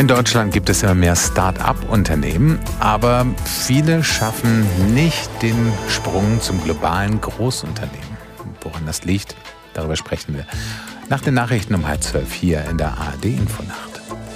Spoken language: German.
In Deutschland gibt es immer mehr Start-up-Unternehmen, aber viele schaffen nicht den Sprung zum globalen Großunternehmen. Woran das liegt, darüber sprechen wir nach den Nachrichten um 11:30 hier in der ARD Infonacht.